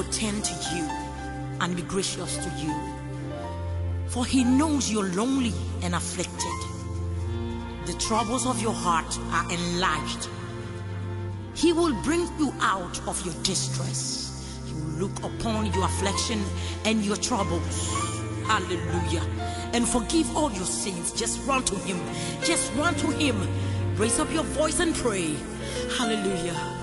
turn to you and be gracious to you. For he knows you're lonely and afflicted. The troubles of your heart are enlarged. He will bring you out of your distress. He will look upon your affliction and your troubles. Hallelujah. And forgive all your sins. Just run to him. Just run to him. Raise up your voice and pray. Hallelujah.